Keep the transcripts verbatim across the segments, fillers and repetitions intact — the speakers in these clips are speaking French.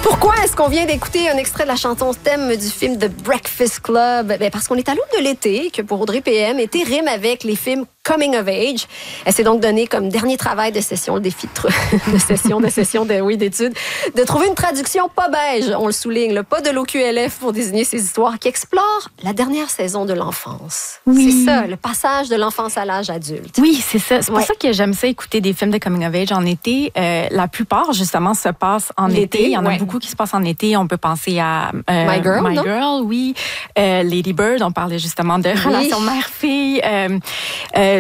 Pourquoi est-ce qu'on vient d'écouter un extrait de la chanson thème du film The Breakfast Club? Ben parce qu'on est à l'aube de l'été, que pour Audrey P M, été rime avec les films Coming of Age. Elle s'est donc donnée comme dernier travail de session, le défi de, de session, de session, de, oui, d'études, de trouver une traduction pas beige, on le souligne, là, pas de l'O Q L F pour désigner ces histoires qui explorent la dernière saison de l'enfance. Oui. C'est ça, le passage de l'enfance à l'âge adulte. Oui, c'est ça. C'est pour Ouais. ça que j'aime ça écouter des films de Coming of Age en été. Euh, la plupart, justement, se passent en L'été, été. Il y en a ouais. beaucoup qui se passent en été. On peut penser à euh, My Girl, My non? Girl, oui. Euh, Lady Bird, on parlait justement de Oui. relation mère-fille. Euh, euh,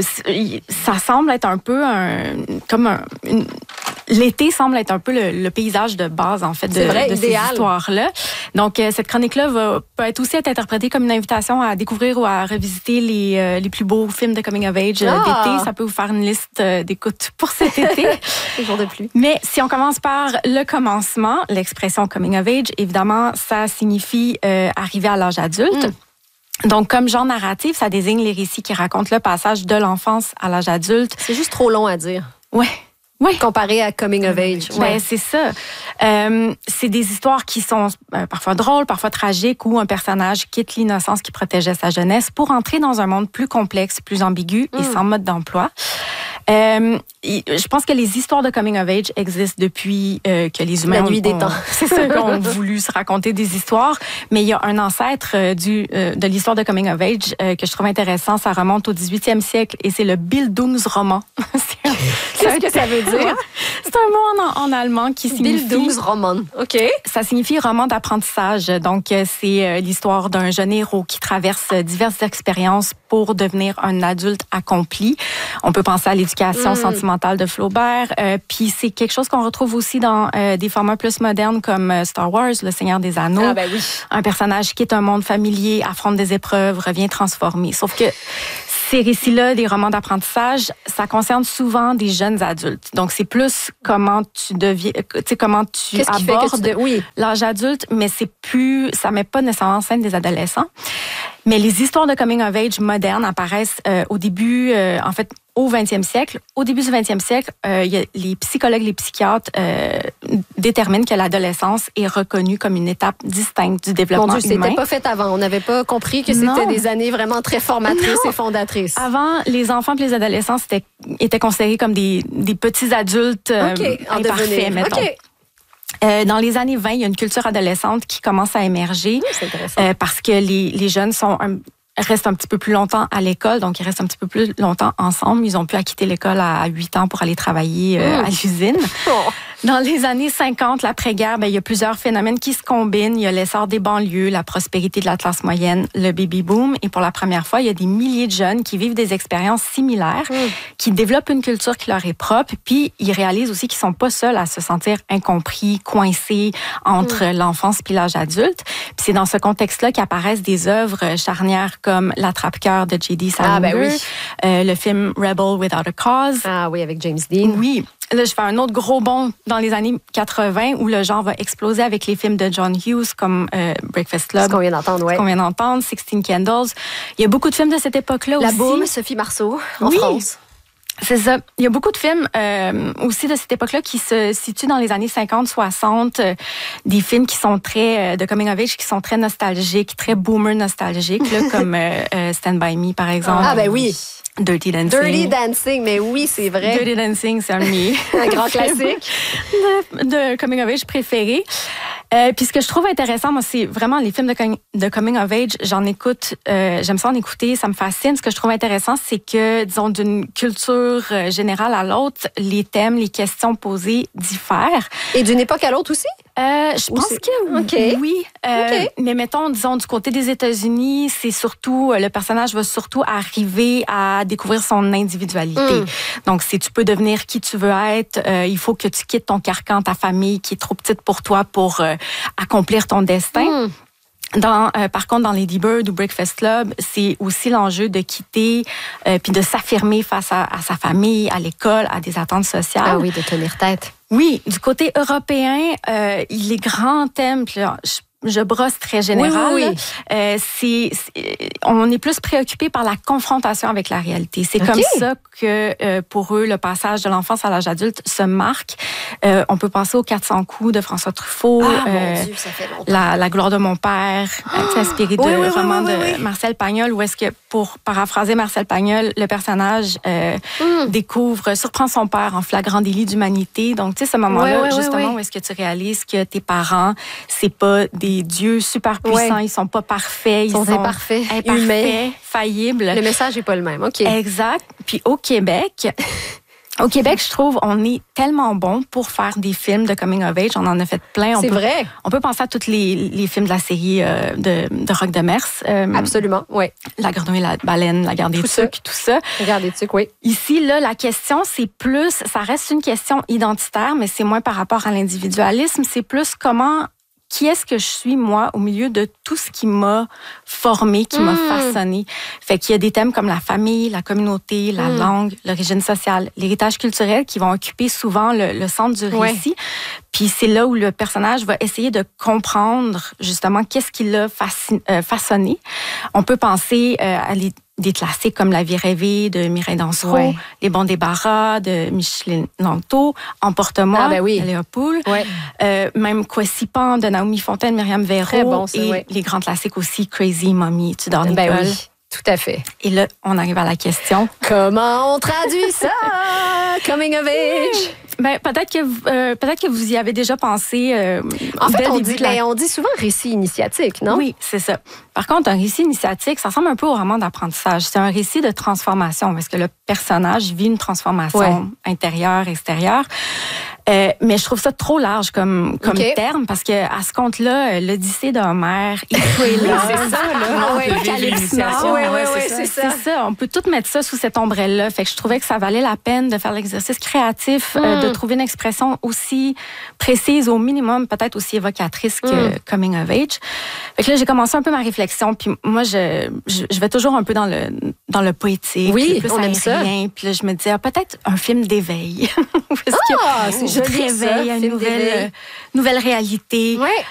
ça semble être un peu un, comme un... Une, l'été semble être un peu le, le paysage de base, en fait, de, C'est vrai, de ces idéal. histoires-là. Donc, euh, cette chronique-là va, peut être aussi être interprétée comme une invitation à découvrir ou à revisiter les, euh, les plus beaux films de Coming of Age euh, Ah. d'été. Ça peut vous faire une liste euh, d'écoute pour cet été. Les jours de pluie. Mais si on commence par le commencement, l'expression Coming of Age, évidemment, ça signifie euh, arriver à l'âge adulte. Mm. Donc, comme genre narratif, ça désigne les récits qui racontent le passage de l'enfance à l'âge adulte. C'est juste trop long à dire. Ouais. Oui. Comparé à Coming of Age. Ben, Ouais. c'est ça. Euh, c'est des histoires qui sont euh, parfois drôles, parfois tragiques, où un personnage quitte l'innocence qui protégeait sa jeunesse pour entrer dans un monde plus complexe, plus ambigu et Mm. sans mode d'emploi. Euh, je pense que les histoires de Coming of Age existent depuis euh, que les humains La nuit ont, des ont- temps. c'est ça, qu'on voulu se raconter des histoires. Mais il y a un ancêtre euh, du, euh, de l'histoire de Coming of Age euh, que je trouve intéressant. Ça remonte au dix-huitième siècle et c'est le Bildungsroman. C'est un- Qu'est-ce que ça veut dire? C'est un mot en, en allemand qui signifie... Bildungsroman. OK. Ça signifie roman d'apprentissage. Donc, euh, c'est euh, l'histoire d'un jeune héros qui traverse euh, diverses expériences pour devenir un adulte accompli. On peut penser à l'éducation Mm. sentimentale de Flaubert. Euh, Puis, c'est quelque chose qu'on retrouve aussi dans euh, des formats plus modernes comme euh, Star Wars, Le Seigneur des Anneaux. Ah ben oui. Un personnage quitte un monde familier, affronte des épreuves, revient transformé. Sauf que ces récits-là, des romans d'apprentissage, ça concerne souvent des jeunes adultes. Donc, c'est plus comment tu deviens, tu sais, comment tu Qu'est-ce qui fait que abordes tu... De... Oui. l'âge adulte, mais c'est plus, ça met pas nécessairement en scène des adolescents. Mais les histoires de coming of age modernes apparaissent euh, au début, euh, en fait, au vingtième siècle. Au début du vingtième siècle, euh, y a, les psychologues, les psychiatres euh, déterminent que l'adolescence est reconnue comme une étape distincte du Mon développement Dieu, humain. c'était pas fait avant. On n'avait pas compris que c'était Non. des années vraiment très formatrices Non. et fondatrices. Avant, les enfants et les adolescents étaient, étaient considérés comme des, des petits adultes euh, OK. En imparfaits, devenir. mettons. OK. Euh, dans les années vingt, il y a une culture adolescente qui commence à émerger C'est intéressant. euh, parce que les, les jeunes sont un, restent un petit peu plus longtemps à l'école, donc ils restent un petit peu plus longtemps ensemble. Ils ont pu acquitter l'école à huit ans pour aller travailler euh, Mm. à l'usine. Oh. Dans les années cinquante, l'après-guerre, ben, il y a plusieurs phénomènes qui se combinent. Il y a l'essor des banlieues, la prospérité de la classe moyenne, le baby-boom. Et pour la première fois, il y a des milliers de jeunes qui vivent des expériences similaires, Mm. qui développent une culture qui leur est propre. Puis, ils réalisent aussi qu'ils sont pas seuls à se sentir incompris, coincés entre Mm. l'enfance puis l'âge adulte. Puis c'est dans ce contexte-là qu'apparaissent des œuvres charnières comme L'Attrape-cœur de J D. Salinger, Ah, ben oui. euh, le film Rebel Without a Cause. Ah oui, avec James Dean. Oui. Là, je fais un autre gros bond dans les années quatre-vingt où le genre va exploser avec les films de John Hughes comme euh, Breakfast Club. Ce qu'on vient d'entendre, oui. Ce qu'on vient d'entendre, Sixteen Candles. Il y a beaucoup de films de cette époque-là La aussi. Boum, Sophie Marceau, en Oui. France. C'est ça. Il y a beaucoup de films euh, aussi de cette époque-là qui se situent dans les années cinquante soixante. Euh, des films qui sont très, euh, de coming of age, qui sont très nostalgiques, très boomer nostalgiques, là, comme euh, euh, Stand By Me, par exemple. Ah ben oui. Dirty Dancing. Dirty Dancing, mais oui, c'est vrai. Dirty Dancing, c'est un de mes Un grand classique. de, de coming of age préférés. Euh, puis ce que je trouve intéressant, moi, c'est vraiment les films de, com- de coming of age. J'en écoute, euh, j'aime ça en écouter, ça me fascine. Ce que je trouve intéressant, c'est que, disons, d'une culture euh, générale à l'autre, les thèmes, les questions posées diffèrent. Et d'une époque à l'autre aussi? Euh, je Ou pense c'est- que OK. oui. Euh, OK. Mais mettons, disons, du côté des États-Unis, c'est surtout, le personnage va surtout arriver à découvrir son individualité. Mm. Donc, si tu peux devenir qui tu veux être, euh, il faut que tu quittes ton carcan, ta famille qui est trop petite pour toi pour euh, accomplir ton destin. Mm. Dans, euh, par contre, dans Lady Bird ou Breakfast Club, c'est aussi l'enjeu de quitter euh, puis de s'affirmer face à, à sa famille, à l'école, à des attentes sociales. Ah oui, de tenir tête. Oui, du côté européen, euh, les grands thèmes, puis là, je je brosse très général. Oui, oui, oui. Euh, c'est, c'est, on est plus préoccupé par la confrontation avec la réalité. C'est okay. comme ça que euh, pour eux, le passage de l'enfance à l'âge adulte se marque. Euh, on peut penser aux quatre cents coups de François Truffaut, ah, euh, mon Dieu, ça fait longtemps. La, la gloire de mon père, ah, inspiré de oui, oui, roman oui, oui, oui, de oui. Marcel Pagnol, où est-ce que, pour paraphraser Marcel Pagnol, le personnage euh, mm. découvre, surprend son père en flagrant délit d'humanité. Donc, tu sais, ce moment-là, oui, oui, justement, oui, oui. où est-ce que tu réalises que tes parents, c'est pas des dieux super puissants, oui. ils sont pas parfaits, ils sont, sont imparfaits, imparfaits, humains, faillibles. Le message est pas le même, OK. Exact. Puis au Québec... Au Québec, je trouve, on est tellement bon pour faire des films de coming of age. On en a fait plein. C'est peut, vrai. On peut penser à tous les, les films de la série euh, de, de Roch Demers. Euh, Absolument, oui. La Grenouille et la Baleine, La Garde des Tucs, tout ça. La Garde des Tucs, oui. Ici, là, la question, c'est plus... Ça reste une question identitaire, mais c'est moins par rapport à l'individualisme. C'est plus comment... Qui est-ce que je suis, moi, au milieu de tout ce qui m'a formé, qui mmh. m'a façonné? Fait qu'il y a des thèmes comme la famille, la communauté, la mmh. langue, l'origine sociale, l'héritage culturel qui vont occuper souvent le, le centre du récit. Ouais. Puis c'est là où le personnage va essayer de comprendre, justement, qu'est-ce qui l'a fascin- euh, façonné. On peut penser euh, à les des classiques comme La vie rêvée de Mireille Dansereau, ouais. Les bons débarras de Micheline Langto, Emporte-moi ah ben oui. de Léopold, ouais. euh, même Kwesipan de Naomi Fontaine, Myriam Véro, bon, et ouais. les grands classiques aussi, Crazy Mommy, Tudor ben Nicole. Oui. Tout à fait. Et là, on arrive à la question. Comment on traduit ça? Coming of age? Ben, peut-être que, euh, peut-être que vous y avez déjà pensé. Euh, en fait, on dit, la... on dit souvent récit initiatique, non? Oui, c'est ça. Par contre, un récit initiatique, ça ressemble un peu au roman d'apprentissage. C'est un récit de transformation parce que le personnage vit une transformation ouais. intérieure, extérieure. Euh, mais je trouve ça trop large comme, comme okay. terme parce que à ce compte-là, l'Odyssée d'Homère, il est là. C'est ça, là. On peut l'initiation. Oui, oui, oui, c'est ça. C'est ça. On peut tout mettre ça sous cette ombrelle-là. Fait que je trouvais que ça valait la peine de faire l'exercice créatif, mm. euh, de trouver une expression aussi précise, au minimum, peut-être aussi évocatrice que mm. coming of age. Fait que là, j'ai commencé un peu ma réflexion. Puis moi, je, je, je vais toujours un peu dans le, dans le poétique. Oui, plus on aime ça. Puis là, je me disais, ah, peut-être un film d'éveil. Parce ah, que je te réveille à une nouvelle, euh, nouvelle réalité. Ouais.